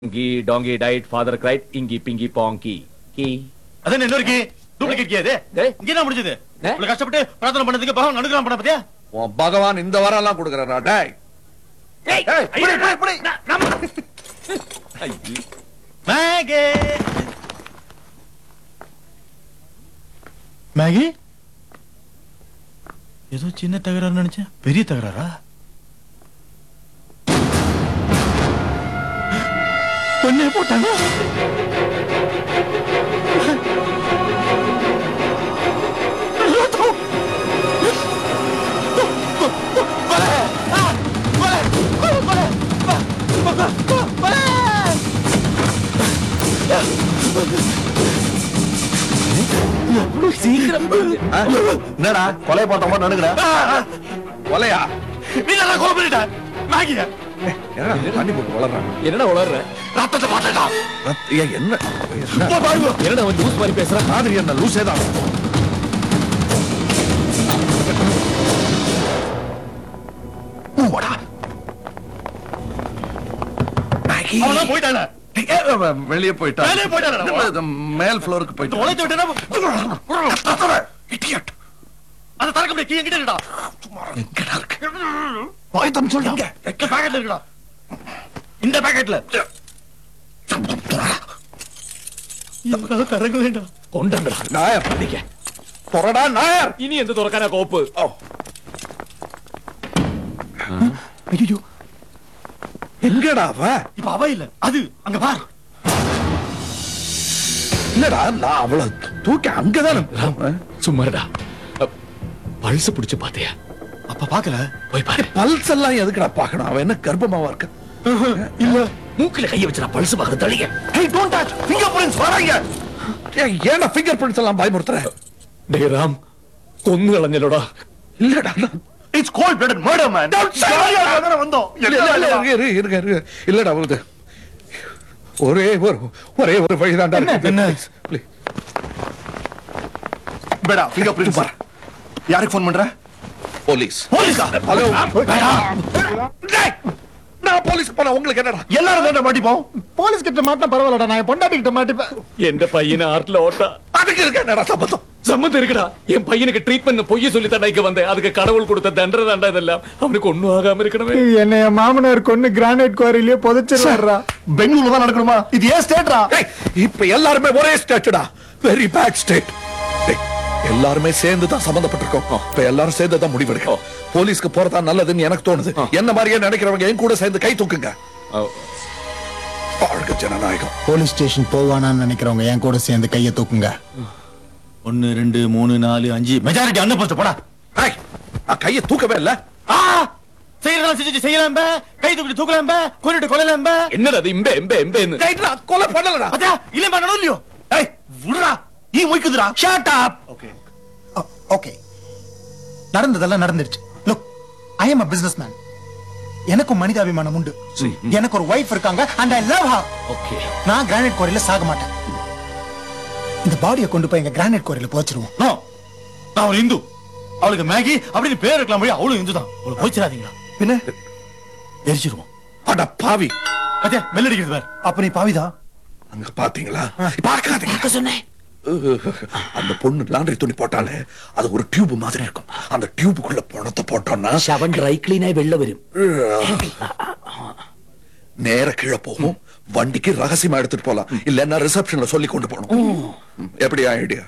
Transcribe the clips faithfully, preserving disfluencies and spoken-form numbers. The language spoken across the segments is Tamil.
Donkey, donkey died, father cried, ingy pingy ponky. Key. அதான் இன்னொரு கீ டூப்ளிகேட் கீ அது டேய். இங்க என்ன முடிஞ்சது இவ்வளவு கஷ்டப்பட்டு பிரார்த்தனை பண்ணதுக்கு பகவான் அனுகிரகம் பண்ண பாத்தியா உன் பகவான் இந்த வாரம் எல்லாம் கொடுக்கறா டேய் Hey! Hey, புடி, புடி, புடி. மேகி மேகி ஏதோ சின்ன தகராறு நினைச்சேன் பெரிய தகராறா பொண்ணே போட்டாங்க சீக்கிரம் என்னடா கொலை போட்டோமா நினைக்கிற கொலையா நீ நல்லா கோல் பண்ணிட்ட மேகியா என்னடா தண்ணி போட்டு வளர்றாங்க என்னடா உளர்ற ரத்தத்தை மாட்டா ரத்த- ஏன் என்ன என்ன? என்னடா வந்து லூஸ் மாதிரி பேசுற மாதிரி என்ன லூசே தான் போடா அவனா போயிட்டானே வெளியே போயிட்டா வெளியே போயிட்டானா? இந்த மேல் ஃப்ளோருக்கு போயிட்டு உழைத்து விட்டேன்னா இடியட் அத தரக்க முடிய கீ என்கிட்ட இருக்கடா எங்கடா இருக்கு பாய்தம் சொல்லுங்க எங்க பாக்கெட்ல இருக்கடா இந்த பாக்கெட்ல இவங்க தரங்க வேண்டாம் கொண்டா நாயர் பண்ணிக்க பொறடா நாயர் இனி எந்த துறக்கான கோப்பு ஓ ஐயோ எங்கடா அவ இப்ப அவ இல்ல அது அங்க பார் இல்லடா நான் அவள தூக்கி அங்கதானே சும்மாடா பல்ஸ் புடிச்சு பாத்தியா அப்ப பாக்கல போய் பாரு பல்ஸ் எல்லாம் எதுக்குடா பாக்கணும் அவ என்ன கர்ப்பமாவா இருக்க இல்ல மூக்கில கைய வச்சு நான் பல்ஸ் பாக்குற தள்ளிங்க hey don't touch finger prints வராங்க ஏன் ஏன்டா ஃபிங்கர் பிரிண்ட்ஸ் எல்லாம் பயமுறுத்துற டேய் ராம் கொன்னு களஞ்சலோடா இல்லடா it's gold blooded murder man வந்தோம் இல்ல இல்ல இரு இரு இரு இல்லடா அவளுது ஒரே ஒரு ஒரே ஒரு வழிதான்டா என்ன? என்ன? Please. பேடா ஃபிங்கர் பிரிண்ட்ஸ் பார். யாருக்கு ஃபோன் பண்ற போலீஸ் போலீஸா ஹலோ பேடா டேய், நான் போலீஸ் போனா உங்களுக்கு என்னடா எல்லாரும் தான் மாட்டிப்போம் போலீஸ் கிட்ட மாட்டினா பரவாயில்லடா நான் பொண்டாட்டி கிட்ட மாட்டிப்பேன். எந்த பையனை ஆர்ட்ல ஓட்டா அதுக்கு இருக்க என்னடா சம்பந்தம் சம்மந்தம் இருக்குடா என் பையனுக்கு ட்ரீட்மெண்ட் பொய்ய சொல்லி தண்டைக்கு வந்தேன் அதுக்கு கடவுள் கொடுத்த தண்டனை தாண்டா இதெல்லாம் அவனுக்கு ஒண்ணும் ஆகாம இருக்கணுமே என்னை என் மாமனார் கொன்னு கிரானைட் குவாரிலேயே புதைச்சிடுறா. பெங்களூர்ல தான் நடக்கணுமா இது ஏன் ஸ்டேட்ரா டேய், இப்ப எல்லாருமே ஒரே ஸ்டேட்டடா வெரி பேட் ஸ்டேட் எல்லாருமே சேர்ந்து தான் சம்பந்தப்பட்டிருக்கோம் இப்ப எல்லாரும் சேர்ந்து தான் முடிவெடுக்கோம் போலீஸ்க்கு போறதா நல்லதுன்னு எனக்கு தோணுது என்ன மாதிரியே நினைக்கிறவங்க என் கூட சேர்ந்து கை தூக்குங்க வாழ்க ஜனநாயகம் போலீஸ் ஸ்டேஷன் போவானான்னு நினைக்கிறவங்க என் கூட சேர்ந்து கையை தூக்குங்க. ஒன்னு ரெண்டு மூணு நாலு அஞ்சு மெஜாரிட்டி அண்ணன் போஸ்ட் போடா டேய், நான் கையை தூக்கவே இல்ல ஆ செய்யலாம் செஞ்சு செய்யலாம் பே கை தூக்கிட்டு தூக்கலாம் பே கொன்னிட்டு கொல்லலாம் பே என்னடா அது இம்பே இம்பே இம்பேன்னு டேய், நான் கொலை பண்ணலடா அதான் இல்ல பண்ணணும் இல்லையோ ஏய் விடுடா நீ மொய்க்குதுடா ஷட் அப் ஓகே ஓகே, நடந்ததெல்லாம் நடந்துருச்சு. Look, I am a businessman. எனக்கும் மனிதாபிமானம் உண்டு. எனக்கு ஒரு வைஃப் இருக்காங்க and I love her. Okay நான் கிரானைட் குவாரியில சாக மாட்டேன். இந்த பாடியை கொண்டு போய் எங்க கிரானைட் குவாரியில புதைச்சிருவோம். நோ நான் ஒரு இந்து அவளுக்கு மேகி அப்படின்னு பேர் இருக்கலாம் போய் அவளும் இந்து தான் அவளை போய்ச்சிடாதீங்களா பின்ன எரிச்சிருவோம் அட பாவி அத்தியா மெல் அடிக்கிறது பார் அப்ப நீ பாவிதான். அங்க பாத்தீங்களா பாக்காதீங்க சொன்னேன் அந்த பொண்ணு லாண்டரி துணி போட்டாலே அது ஒரு டியூப் மாதிரி இருக்கும் அந்த டியூபுக்குள்ள பணத்தை போட்டோம்னா ശവൻ ഡ്രൈ ക്ലീൻ ആയി വെള്ള വരും நேர கீழே போகும் வண்டிக்கு ரகசியமா எடுத்துட்டு போலாம் இல்லன்னா ரிசப்ஷன்ல சொல்லி கொண்டு போகணும் எப்படி idea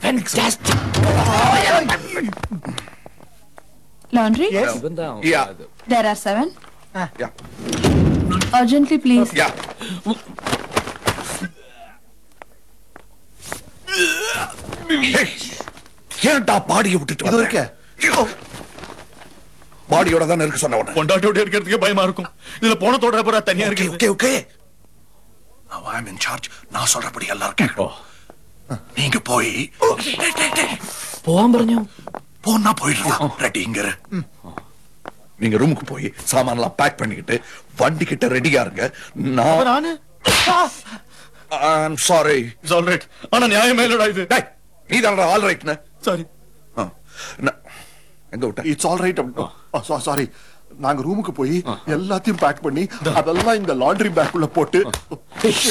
Laundry? Yeah There are seven. Yeah Urgently, please. யா ஏன்டா பாடியை விட்டுட்டு இது வந்த? இருக்க. ஐயோ. பாடியோட தானே இருக்கு சொன்ன உடனே கொண்டாட்டோட இருக்கிறதுக்கே பயமா இருக்கும் இதுல போனத்தோட போற தனியா ஓகே இருக்கு okay okay Now I'm in charge. நான் சொல்றபடி எல்லாரும் கேட்கணும் நீங்க போய் പോവാൻ പറഞ്ഞു போனா போயிடலாம் ரெடி இங்க இரு. நீங்க ரூமுக்கு போய் சாமான்லாம் பேக் பண்ணிக்கிட்டு வண்டி கிட்ட ரெடியா இருங்க நான் நானு I'm sorry it's all right ஆனா நியாயமே இல்லடா இது டேய் நீ தானடா ஆல் ரைட்னு சாரி எங்க விட்ட இட்ஸ் ஆல் ரைட் சாரி நாங்க ரூமுக்கு போய் எல்லாத்தையும் பேக் பண்ணி அதெல்லாம் இந்த லாண்டரி பேக் உள்ள போட்டு